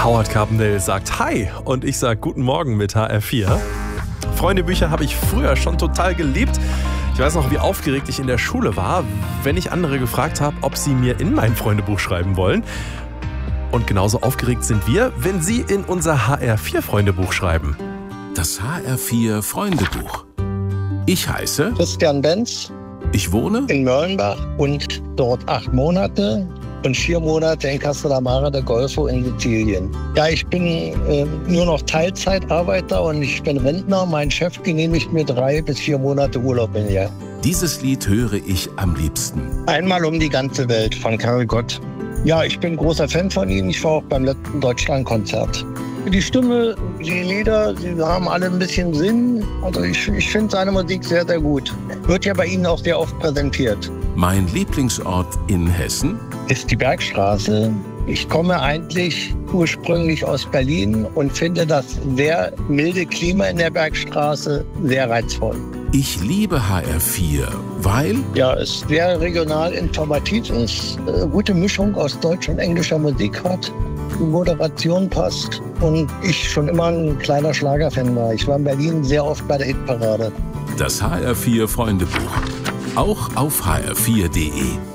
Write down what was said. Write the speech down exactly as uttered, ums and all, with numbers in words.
Howard Carpendale sagt Hi und ich sage Guten Morgen mit H R vier. Freundebücher habe ich früher schon total geliebt. Ich weiß noch, wie aufgeregt ich in der Schule war, wenn ich andere gefragt habe, ob sie mir in mein Freundebuch schreiben wollen. Und genauso aufgeregt sind wir, wenn Sie in unser H R vier Freundebuch schreiben. Das H R vier Freundebuch. Ich heiße Christian Benz. Ich wohne in Möllenbach und dort acht Monate und vier Monate in Castellammare de Golfo in Sizilien. Ja, ich bin äh, nur noch Teilzeitarbeiter und ich bin Rentner. Mein Chef genehmigt mir drei bis vier Monate Urlaub im Jahr. Dieses Lied höre ich am liebsten. Einmal um die ganze Welt von Karel Gott. Ja, ich bin großer Fan von ihm. Ich war auch beim letzten Deutschlandkonzert. Die Stimme, die Lieder, sie haben alle ein bisschen Sinn. Also ich, ich finde seine Musik sehr, sehr gut. Wird ja bei Ihnen auch sehr oft präsentiert. Mein Lieblingsort in Hessen ist die Bergstraße. Ich komme eigentlich ursprünglich aus Berlin und finde das sehr milde Klima in der Bergstraße sehr reizvoll. Ich liebe H R vier, weil ja, es sehr regional informativ ist, eine gute Mischung aus deutscher und englischer Musik hat, die Moderation passt und ich schon immer ein kleiner Schlagerfan war. Ich war in Berlin sehr oft bei der Hitparade. Das H R vier Freundebuch, auch auf h r vier punkt de.